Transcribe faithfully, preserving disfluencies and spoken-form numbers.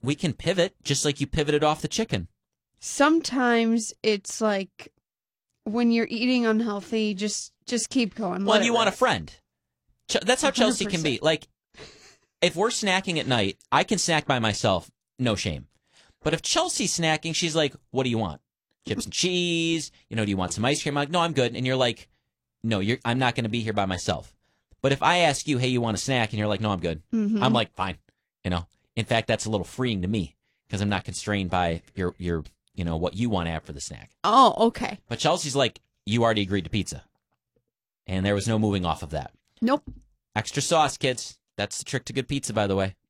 we can pivot just like you pivoted off the chicken. Sometimes it's like when you're eating unhealthy, just just keep going. Well, Let you it want a rip. friend. Ch- That's how Chelsea can be. one hundred percent. Like, if we're snacking at night, I can snack by myself, no shame. But if Chelsea's snacking, she's like, what do you want? Chips and cheese? You know, do you want some ice cream? I'm like, no, I'm good. And you're like, no, you're, I'm not going to be here by myself. But if I ask you, hey, you want a snack? And you're like, no, I'm good. Mhm. I'm like, fine. You know, in fact, that's a little freeing to me because I'm not constrained by your, your, you know, what you want to have for the snack. Oh, okay. But Chelsea's like, you already agreed to pizza. And there was no moving off of that. Nope. Extra sauce, kids. That's the trick to good pizza, by the way.